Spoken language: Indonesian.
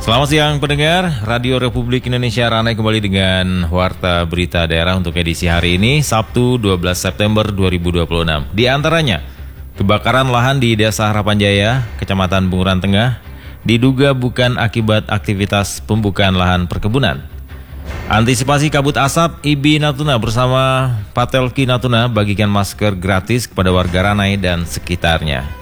Selamat siang pendengar, Radio Republik Indonesia Ranai kembali dengan Warta Berita Daerah untuk edisi hari ini, Sabtu 12 September 2026. Di antaranya, kebakaran lahan di Desa Harapan Jaya, Kecamatan Bunguran Tengah, diduga bukan akibat aktivitas pembukaan lahan perkebunan. Antisipasi kabut asap, IBI Natuna bersama Patelki Natuna bagikan masker gratis kepada warga Ranai dan sekitarnya.